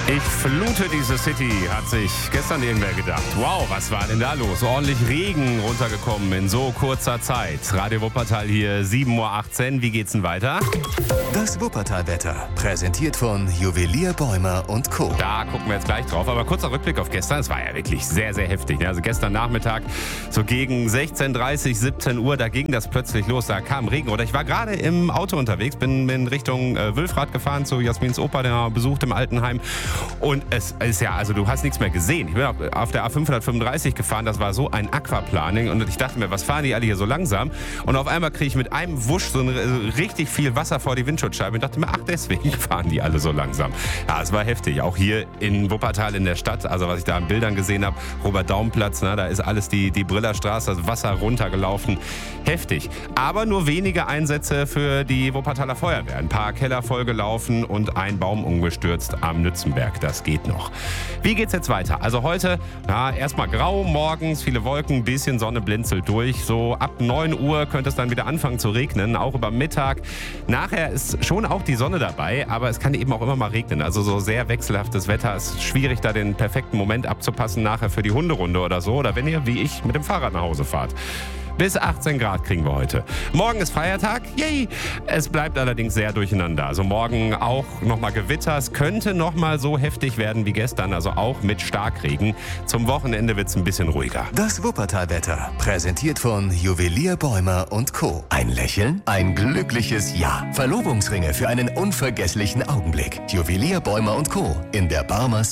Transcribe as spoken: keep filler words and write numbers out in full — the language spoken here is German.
Ich flute diese City, hat sich gestern irgendwer gedacht. Wow, was war denn da los? Ordentlich Regen runtergekommen in so kurzer Zeit. Radio Wuppertal hier, sieben Uhr achtzehn. Wie geht's denn weiter? Das Wuppertal-Wetter, präsentiert von Juwelier Bäumer und Co. Da gucken wir jetzt gleich drauf. Aber kurzer Rückblick auf gestern. Es war ja wirklich sehr, sehr heftig. Also gestern Nachmittag, so gegen sechzehn Uhr dreißig, siebzehn Uhr, da ging das plötzlich los. Da kam Regen. Oder ich war gerade im Auto unterwegs, bin in Richtung äh, Wülfrath gefahren, zu Jasmins Opa, den er besucht im Altenheim. Und es ist ja, also du hast nichts mehr gesehen. Ich bin auf der A fünfhundertfünfunddreißig gefahren, das war so ein Aquaplaning. Und ich dachte mir, was fahren die alle hier so langsam? Und auf einmal kriege ich mit einem Wusch so ein, richtig viel Wasser vor die Windschutzscheibe und dachte mir, ach, deswegen fahren die alle so langsam. Ja, es war heftig. Auch hier in Wuppertal in der Stadt, also was ich da an Bildern gesehen habe, Robert-Daum-Platz, ne, da ist alles die, die Brillerstraße, das Wasser runtergelaufen. Heftig. Aber nur wenige Einsätze für die Wuppertaler Feuerwehr. Ein paar Keller vollgelaufen und ein Baum umgestürzt am Nützenberg. Das geht noch. Wie geht's jetzt weiter? Also heute, na, erstmal grau, morgens viele Wolken, ein bisschen Sonne blinzelt durch. So ab neun Uhr könnte es dann wieder anfangen zu regnen, auch über Mittag. Nachher ist schon auch die Sonne dabei, aber es kann eben auch immer mal regnen. Also so sehr wechselhaftes Wetter. Es ist schwierig, da den perfekten Moment abzupassen nachher für die Hunderunde oder so. Oder wenn ihr, wie ich, mit dem Fahrrad nach Hause fahrt. Bis achtzehn Grad kriegen wir heute. Morgen ist Feiertag. Yay! Es bleibt allerdings sehr durcheinander. Also morgen auch nochmal Gewitter. Es könnte nochmal so heftig werden wie gestern, also auch mit Starkregen. Zum Wochenende wird es ein bisschen ruhiger. Das Wuppertal-Wetter, präsentiert von Juwelier Bäumer und Co. Ein Lächeln, ein glückliches Ja. Verlobungsringe für einen unvergesslichen Augenblick. Juwelier Bäumer und Co. in der Barmer